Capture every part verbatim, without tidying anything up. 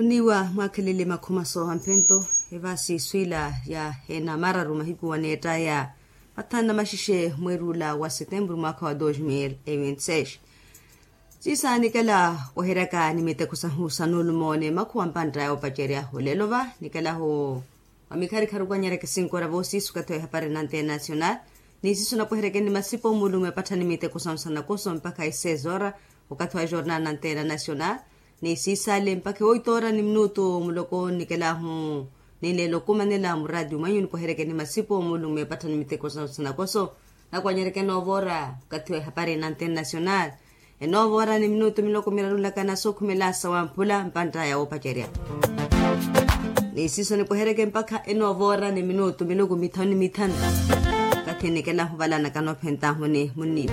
Uniwa makelele makumaso hampento evasi swila ya hena mararu mahikuwa neta ya matanda mashishe mwerula wa Setembro mwaka wa dois mil e vinte e seis. Sisa nikala oheraka nimete kusahu sanulu mone makuwa mpanda ya opacheria hulelova nikala ho amikari karugwa nyereke sinkora vosi sukatoe hapare nante nacional nisisu na pohereke ni masipo mulume pata nimete kusahu sana koso mpaka isezora ukatoa jornal nante nacional ni sisale mpaka oito horas ni minuto muloko nikela hu nile lokuma nila muradi umanyu nipohereke ni masipo mulume pata nimete koso sana koso na kwa nyereke novora ukatoe hapare nante nacional e nove horas ni minuto miloko mirarula kana sokumelasa wampula mpanta ya opacheria ni siso ni pohereke mpaka e nove horas ni minuto miloko mitani mitani katene kala huvala na kano penta hone muni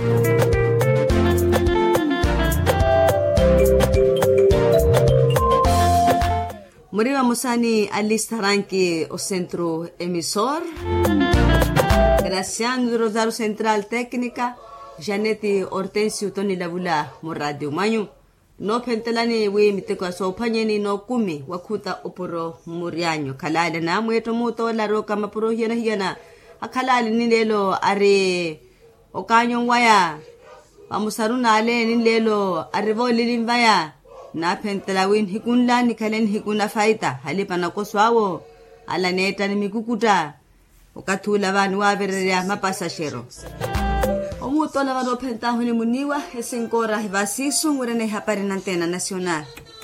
Muriwa Musani alista ranki o centro emisor Graciano Rosario Central Técnica Janete Hortensio Tony Lavula Muradio Manyu no pentelani we miteko aso panyeni no kumi wakuta oporo murianyo kalale na mweto muto la roka mapuro hiana hiana akalale nilelo are okanyo waya amusaruna ale nilelo arivo lilimvaya na pentelawin hikunla nikalen hikuna faita halipa na koswawo ala neta ni mikukuta ukatula vanu wavereria mapasashero Omuto la vado pentaho ni muniwa esenkora hivasisu murene hapari na antena nacional.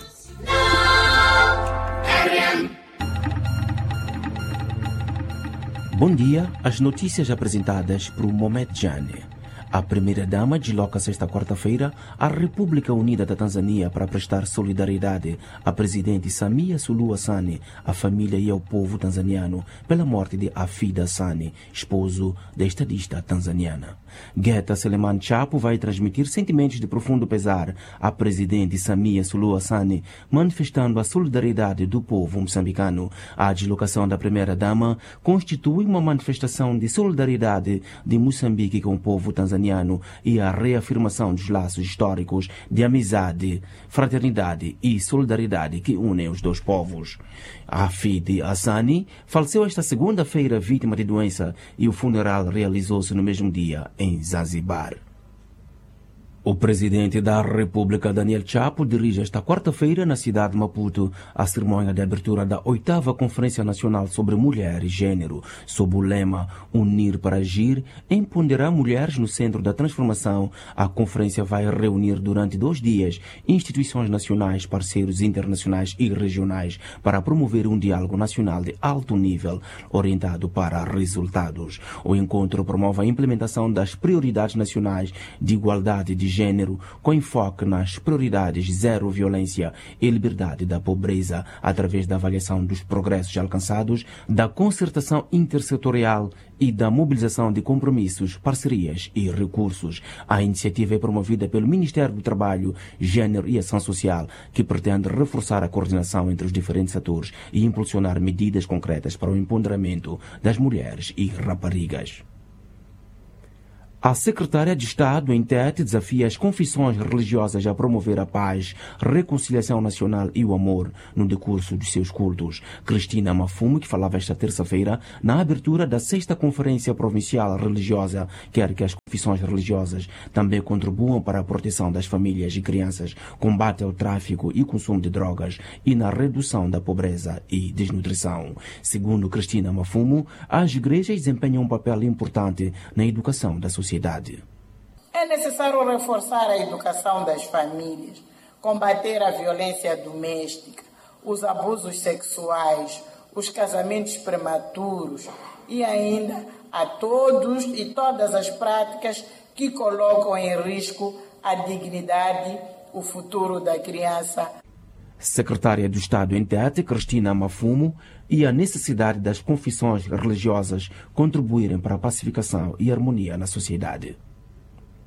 Bom dia, as notícias apresentadas por Mohamed Jane. A primeira-dama desloca-se esta quarta-feira à República Unida da Tanzânia para prestar solidariedade à presidente Samia Suluhu Hassan, à família e ao povo tanzaniano pela morte de Hafidh Hassan, esposo da estadista tanzaniana. Geta Seleman Chapo vai transmitir sentimentos de profundo pesar à presidente Samia Suluhu Hassan, manifestando a solidariedade do povo moçambicano. A deslocação da primeira-dama constitui uma manifestação de solidariedade de Moçambique com o povo tanzaniano e a reafirmação dos laços históricos de amizade, fraternidade e solidariedade que unem os dois povos. Hafidh Hassan faleceu esta segunda-feira vítima de doença e o funeral realizou-se no mesmo dia em Zanzibar. O presidente da República, Daniel Chapo, dirige esta quarta-feira na cidade de Maputo a cerimônia de abertura da oitava Conferência Nacional sobre Mulher e Gênero, sob o lema Unir para Agir, empoderar mulheres no centro da transformação. A conferência vai reunir durante dois dias instituições nacionais, parceiros internacionais e regionais para promover um diálogo nacional de alto nível orientado para resultados. O encontro promove a implementação das prioridades nacionais de igualdade de gênero, com enfoque nas prioridades zero violência e liberdade da pobreza, através da avaliação dos progressos alcançados, da concertação intersetorial e da mobilização de compromissos, parcerias e recursos. A iniciativa é promovida pelo Ministério do Trabalho, Gênero e Ação Social, que pretende reforçar a coordenação entre os diferentes setores e impulsionar medidas concretas para o empoderamento das mulheres e raparigas. A secretária de Estado em Tete desafia as confissões religiosas a promover a paz, reconciliação nacional e o amor no decurso dos seus cultos. Cristina Mafumo, que falava esta terça-feira na abertura da sexta Conferência Provincial Religiosa, quer que as confissões religiosas também contribuam para a proteção das famílias e crianças, combate ao tráfico e consumo de drogas e na redução da pobreza e desnutrição. Segundo Cristina Mafumo, as igrejas desempenham um papel importante na educação da sociedade. É necessário reforçar a educação das famílias, combater a violência doméstica, os abusos sexuais, os casamentos prematuros e ainda a todos e todas as práticas que colocam em risco a dignidade, o futuro da criança. Secretária do Estado em Tete, Cristina Mafumo, e a necessidade das confissões religiosas contribuírem para a pacificação e harmonia na sociedade.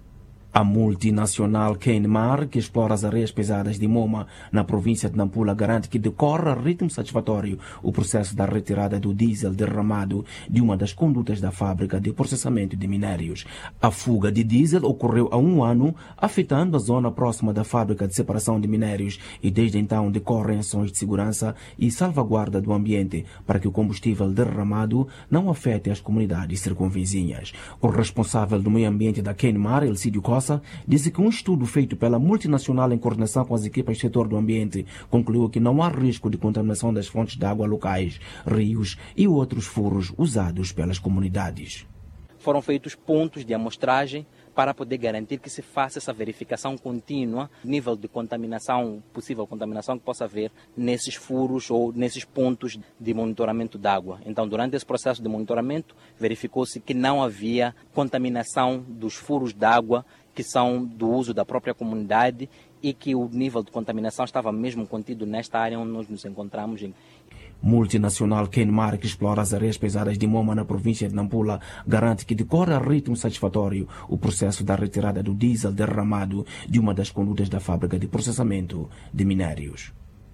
A multinacional Kenmar, que explora as areias pesadas de Moma, na província de Nampula, garante que decorre a ritmo satisfatório o processo da retirada do diesel derramado de uma das condutas da fábrica de processamento de minérios. A fuga de diesel ocorreu há um ano, afetando a zona próxima da fábrica de separação de minérios, e desde então decorrem ações de segurança e salvaguarda do ambiente para que o combustível derramado não afete as comunidades circunvizinhas. O responsável do meio ambiente da Kenmar, Elcídio Costa, disse que um estudo feito pela multinacional em coordenação com as equipas do setor do ambiente concluiu que não há risco de contaminação das fontes de água locais, rios e outros furos usados pelas comunidades. Foram feitos pontos de amostragem para poder garantir que se faça essa verificação contínua, nível de contaminação, possível contaminação que possa haver nesses furos ou nesses pontos de monitoramento d'água. Então, durante esse processo de monitoramento, verificou-se que não havia contaminação dos furos d'água que são do uso da própria comunidade e que o nível de contaminação estava mesmo contido nesta área onde nós nos encontramos. Multinacional Kenmar, que explora as areias pesadas de Moma na província de Nampula, garante que decorre a ritmo satisfatório o processo da retirada do diesel derramado de uma das condutas da fábrica de processamento de minérios.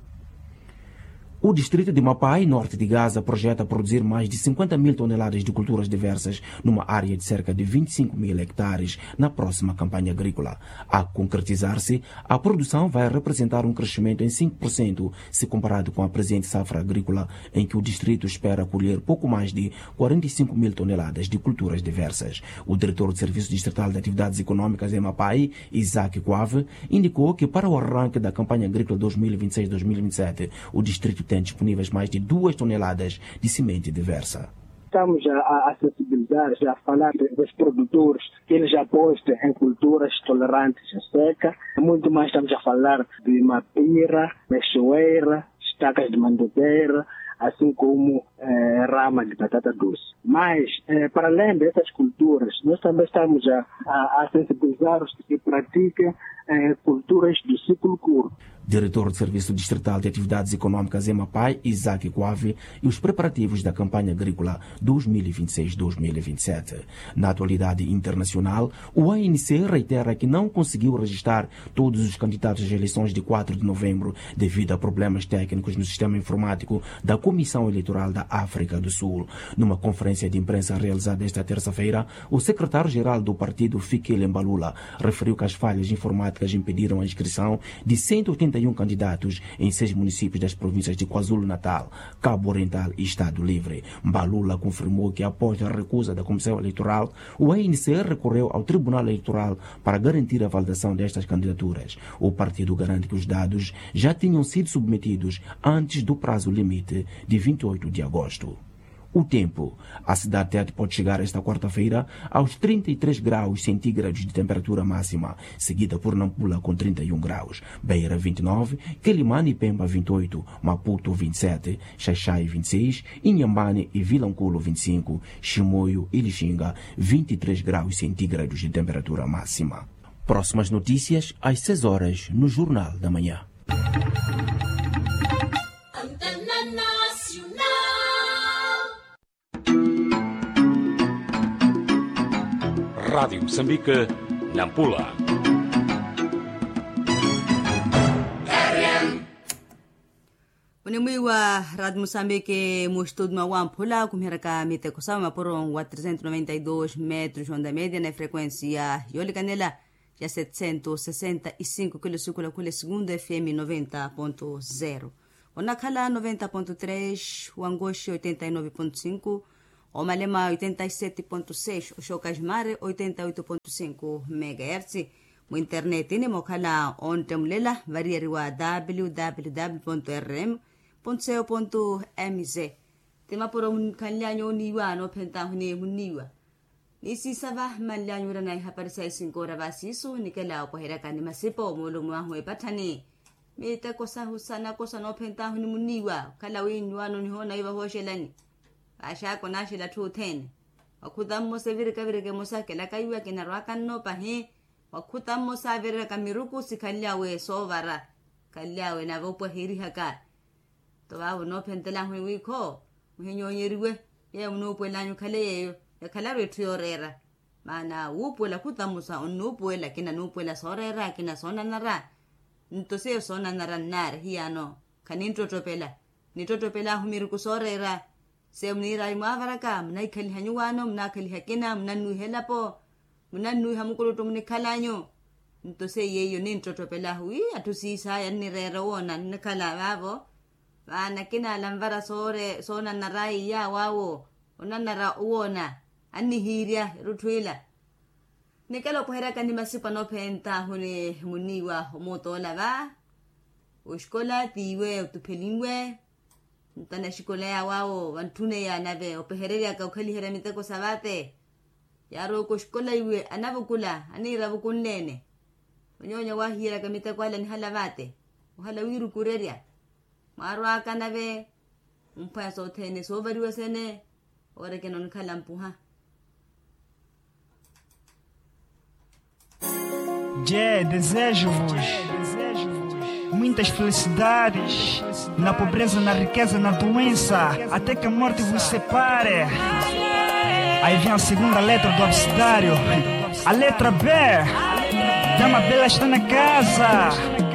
O distrito de Mapai, norte de Gaza, projeta produzir mais de cinquenta mil toneladas de culturas diversas numa área de cerca de vinte e cinco mil hectares na próxima campanha agrícola. A concretizar-se, a produção vai representar um crescimento em cinco por cento se comparado com a presente safra agrícola, em que o distrito espera colher pouco mais de quarenta e cinco mil toneladas de culturas diversas. O diretor do Serviço Distrital de Atividades Econômicas em Mapai, Isaac Quave, indicou que para o arranque da campanha agrícola dois mil e vinte e seis dois mil e vinte e sete, o distrito tem disponíveis mais de duas toneladas de semente diversa. Estamos a, a sensibilizar, a falar dos produtores que eles apostem em culturas tolerantes à seca. Muito mais estamos a falar de mapira, mexoeira, estacas de mandobeira, assim como eh, rama de batata doce. Mas, eh, para além dessas culturas, nós também estamos a, a, a sensibilizar os que praticam eh, culturas do ciclo curto. Diretor do Serviço Distrital de Atividades Econômicas em Mapai, Isaac Quave, e os preparativos da campanha agrícola dois mil e vinte e seis dois mil e vinte e sete. Na atualidade internacional, o A N C reitera que não conseguiu registrar todos os candidatos às eleições de quatro de novembro devido a problemas técnicos no sistema informático da Comissão Eleitoral da África do Sul. Numa conferência de imprensa realizada esta terça-feira, o secretário-geral do partido, Fikile Mbalula, referiu que as falhas informáticas impediram a inscrição de cento e oitenta e um candidatos em seis municípios das províncias de KwaZulu-Natal, Cabo Oriental e Estado Livre. Mbalula confirmou que, após a recusa da Comissão Eleitoral, o A N C recorreu ao Tribunal Eleitoral para garantir a validação destas candidaturas. O partido garante que os dados já tinham sido submetidos antes do prazo limite de vinte e oito de agosto. O tempo. A cidade Tete pode chegar esta quarta-feira aos trinta e três graus centígrados de temperatura máxima, seguida por Nampula com trinta e um graus, Beira vinte e nove, Quelimane e Pemba vinte e oito, Maputo vinte e sete, Xaixai vinte e seis, Inhambane e Vilanculo vinte e cinco, Chimoio e Lixinga vinte e três graus centígrados de temperatura máxima. Próximas notícias às seis horas no Jornal da Manhã. Rádio Moçambique, Nampula. Unimui wa Rádio Moçambique mostrou de uma ampula com a mitecoção maporon wa trezentos e noventa e dois metros onda média na frequência Yoli Canela já setecentos e sessenta e cinco quilociclos por segundo F M noventa ponto zero. O Nakala noventa ponto três, o Angoche oitenta e nove ponto cinco, o Malema oitenta e sete ponto seis, o Chocasmare oitenta e oito ponto cinco megahertz. O internet ni mokala onte mlela variariwa w w w ponto r m ponto co ponto m z. Tema poro kanyanyo niwa no penta huni muniwa. Nisi sava malyanyo ranai haparisa isinkora basisu nikela ko heraka ni masipo molo mwa patani. Mita kosa husana kosa no penta huni muniwa kala winwa no nihona iwa hoshelani. Asha kona shila two ten. Wakudammo sevire kabire mosake la kaiwa kinarwaka no pahe. Wakutamo savera kamiruku sikalyawe sovara kalyawe na vopo hiri haka to bawo no pentela hwe wiko mhenyo yeriwe ye uno pwelanyu kale ya kalare triorera mana upuela kutamusa unupuela kina nupuela sorera kina sona nara ntose sona nara nar hiano kaninto topela nitotopela humiri kusorera se mnira imavaraka mnai khali hanyuano mna khali hakina mnanu helapo mnanu hamukuluto mnikalanyo ntose yeyo nintotopela hui atusisa yanirera wona nikala babo bana kina lamvara sore sona narai ya wawo onanara uona anihiria rutwila nikalo pohera kani masipa no penta hune muniwa motola ba ushkola tiwe utupelingwe ntana shikola ya wao wantune ya nave opehereria ka ukhali hera miteko sabate yaro ko shkola iwe anavukula anira vukunene onyonya wa hira ka miteko ala ni halavate uhala wiru kureria maro aka nave umpa so tene so bari wasene ore kenon kalampuha. Je, desejo-vos muitas felicidades, na pobreza, na riqueza, na doença, até que a morte vos separe. Aí vem a segunda letra do abecedário, a letra B. Dama Bela está na casa.